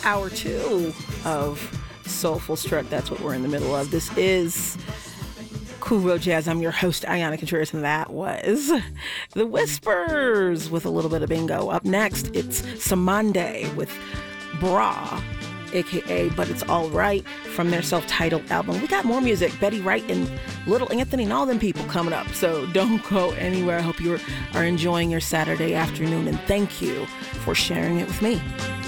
Hour 2 of Soulful Strut. That's what we're in the middle of. This is Cool World Jazz. I'm your host, Ayana Contreras, and that was The Whispers with a little bit of bingo. Up next, it's Samande with Bra, aka But It's All Right, from their self-titled album. We got more music, Betty Wright and Little Anthony and all them people coming up, so don't go anywhere. I hope you are enjoying your Saturday afternoon, and thank you for sharing it with me.